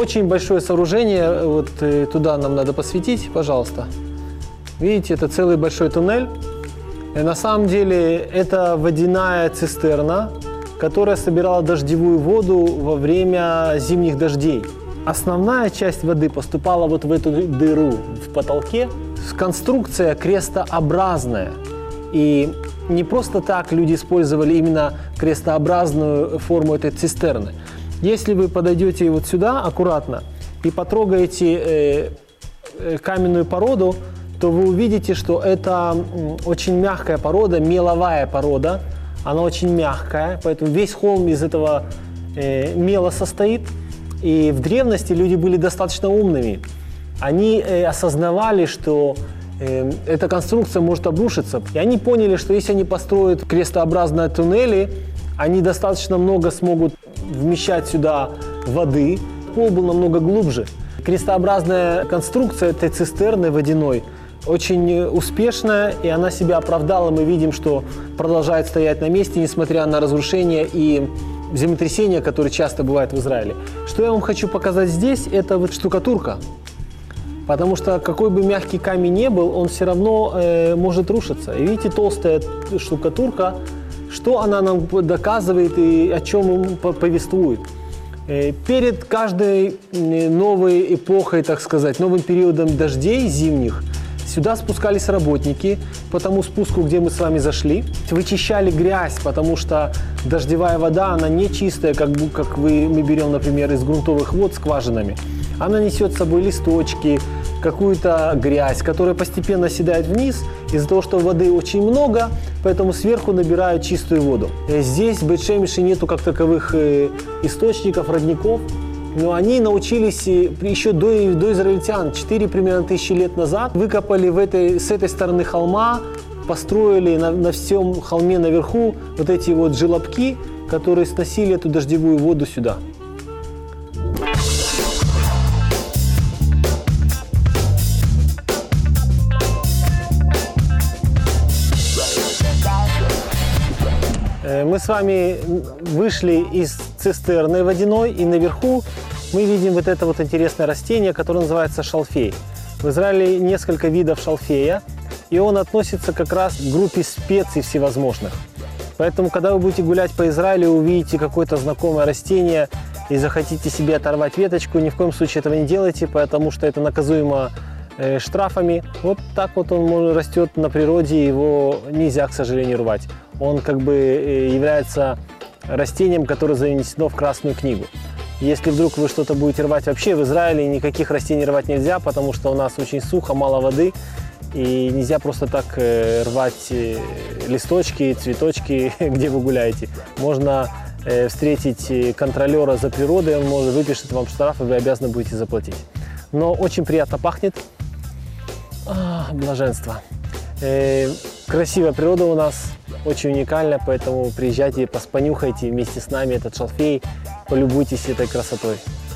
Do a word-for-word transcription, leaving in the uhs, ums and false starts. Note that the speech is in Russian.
очень большое сооружение, вот туда нам надо посветить, пожалуйста. Видите, это целый большой туннель. И на самом деле это водяная цистерна, которая собирала дождевую воду во время зимних дождей. Основная часть воды поступала вот в эту дыру в потолке. Конструкция крестообразная. И не просто так люди использовали именно крестообразную форму этой цистерны. Если вы подойдете вот сюда аккуратно и потрогаете э, э, каменную породу, то вы увидите, что это очень мягкая порода, меловая порода. Она очень мягкая, поэтому весь холм из этого э, мела состоит. И в древности люди были достаточно умными. Они э, осознавали, что э, эта конструкция может обрушиться. И они поняли, что если они построят крестообразные туннели, они достаточно много смогут вмещать сюда воды. Пол был намного глубже. Крестообразная конструкция этой цистерны водяной очень успешная, и она себя оправдала. Мы видим, что продолжает стоять на месте, несмотря на разрушения и землетрясения, которые часто бывают в Израиле. Что я вам хочу показать здесь, это вот штукатурка. Потому что какой бы мягкий камень ни был, он все равно э, может рушиться. И видите, толстая штукатурка, что она нам доказывает и о чем повествует. Э, перед каждой новой эпохой, так сказать, новым периодом дождей зимних, сюда спускались работники по тому спуску, где мы с вами зашли. Вычищали грязь, потому что дождевая вода, она не чистая, как, как вы, мы берем, например, из грунтовых вод скважинами. Она несет с собой листочки, какую-то грязь, которая постепенно оседает вниз. Из-за того, что воды очень много, поэтому сверху набирают чистую воду. Здесь в Бейт-Шемеше нету как таковых источников, родников. Но они научились еще до, до израильтян, четыре примерно тысячи лет назад, выкопали в этой, с этой стороны холма, построили на, на всем холме наверху вот эти вот желобки, которые сносили эту дождевую воду сюда. Мы с вами вышли из цистерны водяной, и наверху мы видим вот это вот интересное растение, которое называется шалфей. В Израиле несколько видов шалфея, и он относится как раз к группе специй всевозможных. Поэтому, когда вы будете гулять по Израилю, увидите какое-то знакомое растение и захотите себе оторвать веточку, ни в коем случае этого не делайте, потому что это наказуемо э, штрафами. Вот так вот он растет на природе, его нельзя, к сожалению, рвать. Он как бы является растением, которое занесено в Красную книгу. Если вдруг вы что-то будете рвать, вообще в Израиле никаких растений рвать нельзя, потому что у нас очень сухо, мало воды, и нельзя просто так рвать листочки, цветочки, где вы гуляете. Можно встретить контролера за природой, он может выпишет вам штраф, и вы обязаны будете заплатить. Но очень приятно пахнет. А, блаженство. Красивая природа у нас, очень уникальная, поэтому приезжайте, понюхайте вместе с нами этот шалфей, полюбуйтесь этой красотой.